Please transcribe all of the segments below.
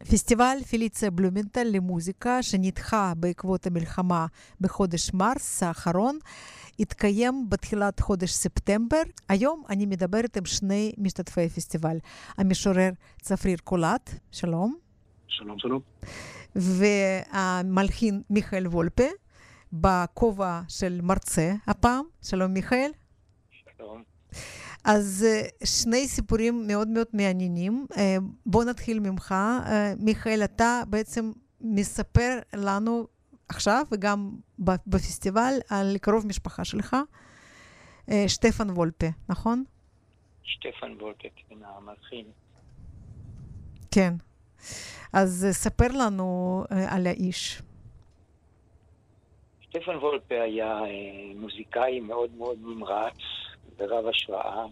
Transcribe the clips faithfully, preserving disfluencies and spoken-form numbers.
פסטיבל פיליציה בלומנטל למוזיקה שנדחה בעקבות המלחמה בחודש מרס האחרון, התקיים בתחילת חודש ספטמבר. היום אני מדברת עם שני משתתפי הפסטיבל, המשורר צפריר קולט, שלום. שלום, שלום. והמלחין מיכאל וולפה, בכובע של מרצה הפעם. שלום מיכאל. שלום. אז שני סיפורים מאוד מאוד מעניינים. בוא נתחיל ממך. מיכאל, אתה בעצם מספר לנו עכשיו וגם בפסטיבל על קרוב משפחה שלך, שטפן וולפה, נכון? שטפן וולפה, כן, המלחין. כן. אז ספר לנו על האיש. שטפן וולפה היה מוזיקאי מאוד מאוד נמרץ ורב השראה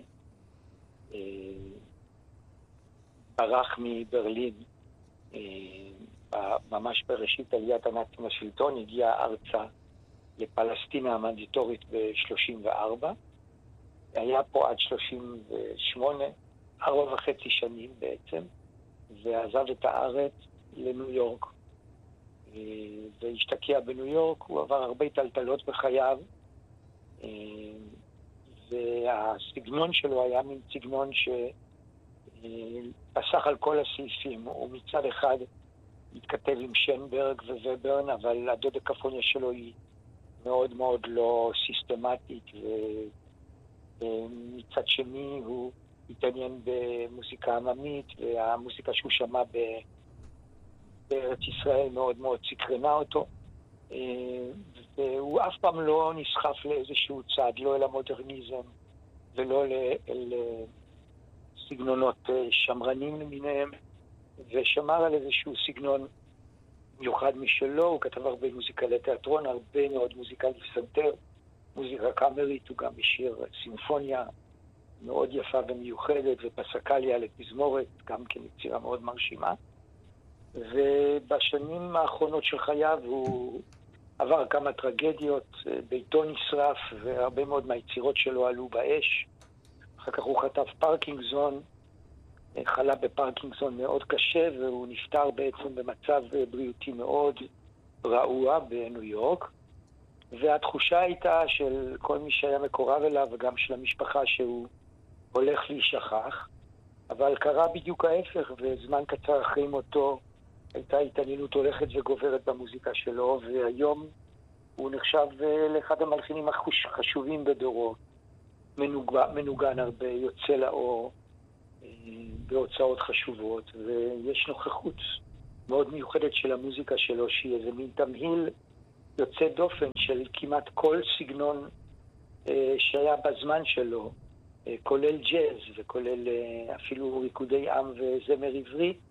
שברח מברלין ממש בראשית עליית הנאצים לשלטון, הגיע ארצה לפלסטינה המנדטורית ב-שלושים וארבע, היה פה עד שלושים ושמונה, ארבע וחצי שנים בעצם, ועזב את הארץ לניו יורק והשתקע בניו יורק. הוא עבר הרבה טלטלות בחייו, והסגנון שלו היה מין סגנון שפסח על כל הסעיפים. הוא מצד אחד התכתב עם שנברג ווברן, אבל הדודקפוניה שלו היא מאוד מאוד לא סיסטמטית, ומצד שני הוא התעניין במוזיקה עממית, והמוזיקה שהוא שמע בארץ ישראל מאוד מאוד סקרנה אותו. והוא אף פעם לא נסחף לאיזשהו צד, לא אל המודרניזם ולא אל סגנונות שמרנים למיניהם, ושמר על איזשהו סגנון מיוחד משלו. הוא כתב הרבה מוזיקה לתיאטרון, הרבה מאוד מוזיקה לפסנתר, מוזיקה קאמרית. הוא גם השיר סימפוניה מאוד יפה ומיוחדת, ופסקליה לתזמורת, גם כן יצירה מאוד מרשימה. ובשנים האחרונות של חייו הוא עבר כמה טרגדיות, ביתו נשרף והרבה מאוד מהיצירות שלו עלו באש. אחר כך הוא כתב פרקינגזון, חלה בפרקינגזון מאוד קשה, והוא נפטר בעצם במצב בריאותי מאוד רעוע בניו יורק. והתחושה הייתה של כל מי שהיה מקורב אליו וגם של המשפחה שהוא הולך להישכח, אבל קרה בדיוק ההפך, וזמן קצר אחרי מותו הייתה התעניינות הולכת וגוברת במוזיקה שלו, והיום הוא נחשב לאחד המלחינים החשובים בדורו. מנוגן, מנוגן הרבה, יוצא לאור בהוצאות חשובות, ויש נוכחות מאוד מיוחדת של המוזיקה שלו, שהיא איזה מין תמהיל יוצא דופן של כמעט כל סגנון שהיה בזמן שלו, כולל ג'אז וכולל אפילו ריקודי עם וזמר עברי,